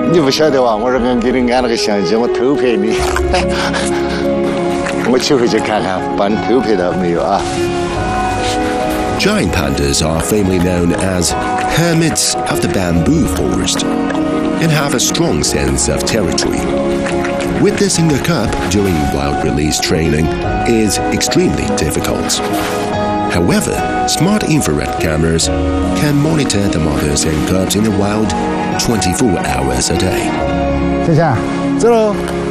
你不晓得哇？我这个给你安了个相机，我偷拍你。我去回去看看，把你偷拍到没有啊？ Giant pandas are family known as hermits of the bamboo forest and have a strong sense of territory. Witnessing a cub during wild release training is extremely difficult. However, smart infrared cameras can monitor the mothers and cubs in the wild 24 hours a day. 小夏，走喽。